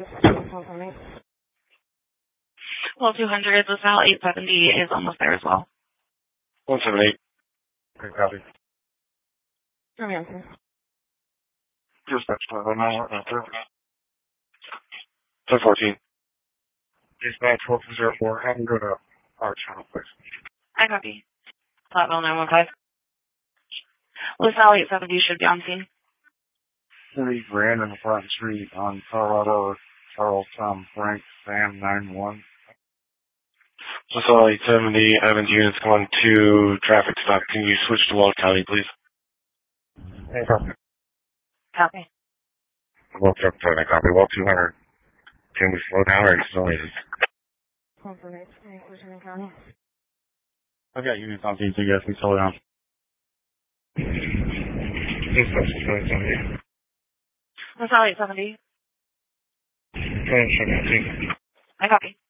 Well, 200, the Sal 870 is almost there as well. 178. Great copy. Dispatch 1014. Dispatch 1204. Have them go to our channel, please. I copy. Platteville 915. LaSalle 870 should be on scene. 3 Grand in the front street on Colorado, Charles, Tom, Frank, Sam 91. LaSalle 870, Evans units 1-2, traffic stop. Can you switch to Walt County, please? Hey, copy. Copy. Walt truck, copy. Walt 200. Can we slow down or still needed? I've got units on scene, so you guys can slow down. LaSalle 870. I copy.